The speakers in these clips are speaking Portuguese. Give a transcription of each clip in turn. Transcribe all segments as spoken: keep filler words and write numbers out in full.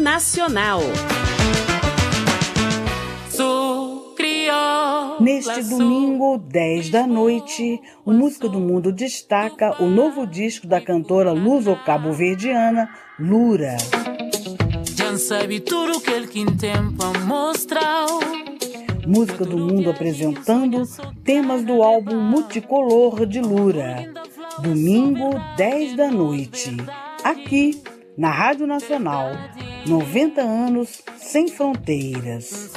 Nacional. Neste domingo, dez da noite, o Música do Mundo destaca o novo disco da cantora luso-cabo-verdiana, Lura. Música do Mundo apresentando temas do álbum multicolor de Lura. Domingo, dez da noite, aqui na Rádio Nacional. noventa anos sem fronteiras.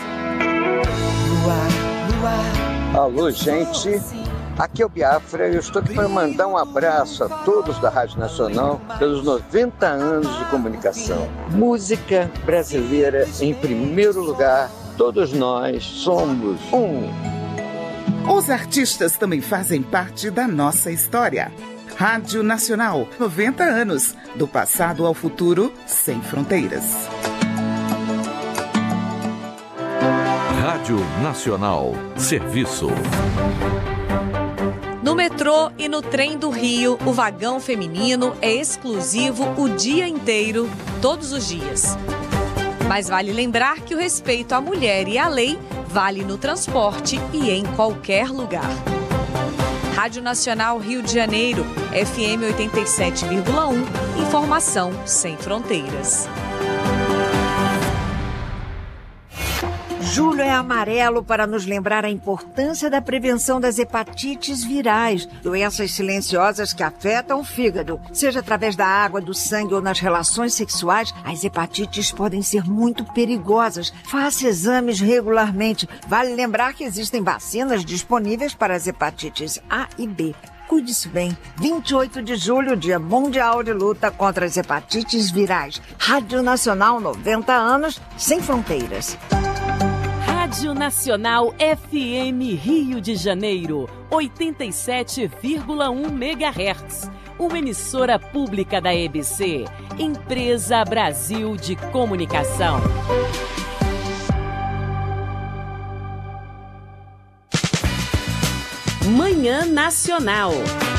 Alô, gente. Aqui é o Biafra e eu estou aqui para mandar um abraço a todos da Rádio Nacional pelos noventa anos de comunicação. Música brasileira em primeiro lugar. Todos nós somos um. Os artistas também fazem parte da nossa história. Rádio Nacional, noventa anos, do passado ao futuro, sem fronteiras. Rádio Nacional, serviço. No metrô e no trem do Rio, o vagão feminino é exclusivo o dia inteiro, todos os dias. Mas vale lembrar que o respeito à mulher e à lei vale no transporte e em qualquer lugar. Rádio Nacional Rio de Janeiro, F M oitenta e sete vírgula um, informação sem fronteiras. Julho é amarelo para nos lembrar a importância da prevenção das hepatites virais, doenças silenciosas que afetam o fígado. Seja através da água, do sangue ou nas relações sexuais, as hepatites podem ser muito perigosas. Faça exames regularmente. Vale lembrar que existem vacinas disponíveis para as hepatites A e B. Cuide-se bem. vinte e oito de julho, Dia Mundial de Luta contra as Hepatites Virais. Rádio Nacional, noventa anos, sem fronteiras. Rádio Nacional F M Rio de Janeiro, oitenta e sete vírgula um megahertz. Uma emissora pública da E B C, Empresa Brasil de Comunicação. Manhã Nacional.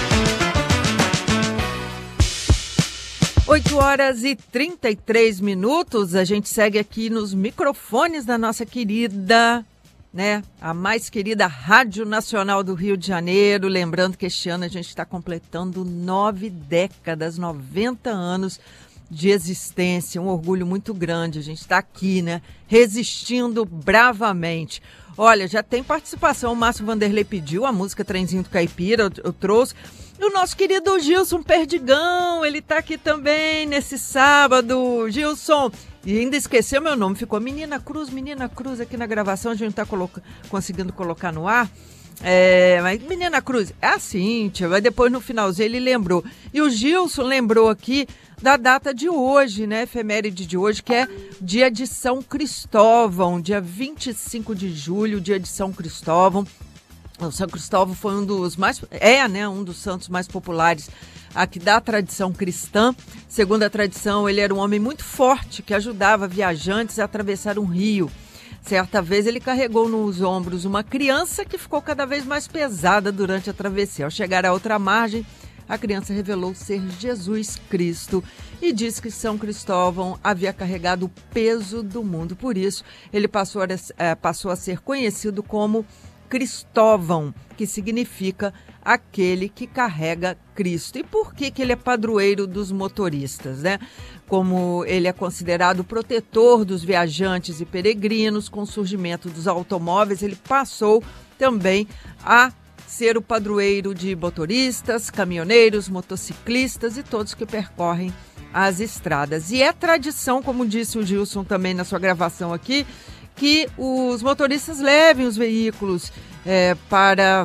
oito horas e trinta e três minutos, a gente segue aqui nos microfones da nossa querida, né, a mais querida Rádio Nacional do Rio de Janeiro. Lembrando que este ano a gente está completando nove décadas, noventa anos de existência, um orgulho muito grande. A gente está aqui, né, resistindo bravamente. Olha, já tem participação, o Márcio Vanderlei pediu a música Trenzinho do Caipira, eu, eu trouxe. E o nosso querido Gilson Perdigão, ele tá aqui também nesse sábado. Gilson, e ainda esqueceu meu nome, ficou Menina Cruz, Menina Cruz aqui na gravação, a gente não tá coloca, conseguindo colocar no ar. É, mas Menina Cruz, é a Cíntia, mas depois no finalzinho ele lembrou. E o Gilson lembrou aqui da data de hoje, né, efeméride de hoje, que é dia de São Cristóvão, dia vinte e cinco de julho, dia de São Cristóvão. O São Cristóvão foi um dos mais, é, né, um dos santos mais populares aqui da tradição cristã. Segundo a tradição, ele era um homem muito forte que ajudava viajantes a atravessar um rio. Certa vez ele carregou nos ombros uma criança que ficou cada vez mais pesada durante a travessia. Ao chegar à outra margem, a criança revelou ser Jesus Cristo e disse que São Cristóvão havia carregado o peso do mundo. Por isso, ele passou a, passou a ser conhecido como Cristóvão, que significa aquele que carrega Cristo. E por que que ele é padroeiro dos motoristas, né? Como ele é considerado protetor dos viajantes e peregrinos, com o surgimento dos automóveis, ele passou também a ser o padroeiro de motoristas, caminhoneiros, motociclistas e todos que percorrem as estradas. E é tradição, como disse o Gilson também na sua gravação aqui, que os motoristas levem os veículos é, para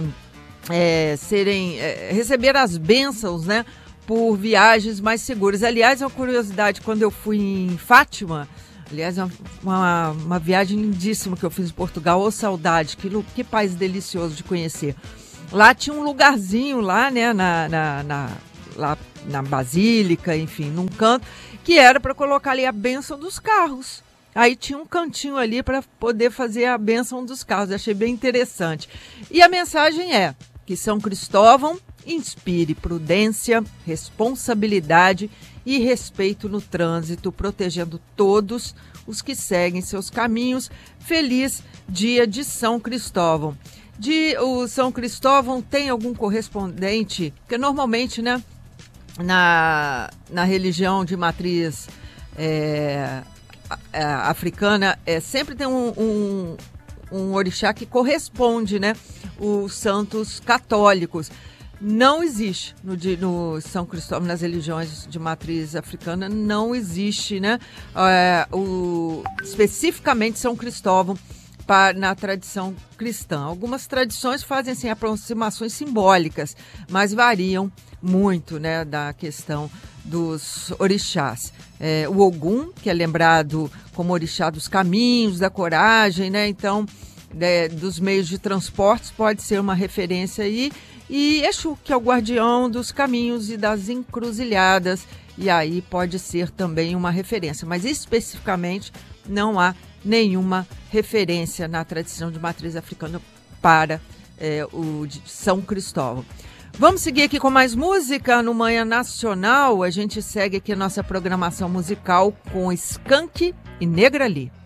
é, serem, é, receber as bênçãos, né, por viagens mais seguras. Aliás, uma curiosidade, quando eu fui em Fátima, aliás, uma, uma viagem lindíssima que eu fiz em Portugal, ô saudade, que, que país delicioso de conhecer. Lá tinha um lugarzinho lá, né, na, na, na, lá na Basílica, enfim, num canto, que era para colocar ali a bênção dos carros. Aí tinha um cantinho ali para poder fazer a bênção dos carros. Achei bem interessante. E a mensagem é que São Cristóvão inspire prudência, responsabilidade e respeito no trânsito, protegendo todos os que seguem seus caminhos. Feliz dia de São Cristóvão. De o São Cristóvão tem algum correspondente? Porque normalmente, né, na, na religião de matriz é, é, africana, é, sempre tem um, um, um orixá que corresponde, né, os santos católicos. Não existe no, no São Cristóvão, nas religiões de matriz africana, não existe, né, é, o, especificamente São Cristóvão para, na tradição cristã. Algumas tradições fazem assim, aproximações simbólicas, mas variam muito, né, da questão dos orixás. É, o Ogum, que é lembrado como orixá dos caminhos, da coragem, né, então, é, dos meios de transportes, pode ser uma referência aí. E Exu, que é o guardião dos caminhos e das encruzilhadas, e aí pode ser também uma referência, mas especificamente não há nenhuma referência na tradição de matriz africana para é, o de São Cristóvão. Vamos seguir aqui com mais música no Manhã Nacional. A gente segue aqui a nossa programação musical com Skank e Negrali.